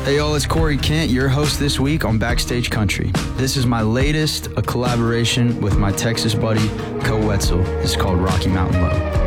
Hey y'all, it's Corey Kent, your host this week on Backstage Country. This is my latest, a collaboration with my Texas buddy, Co Wetzel. It's called Rocky Mountain Low.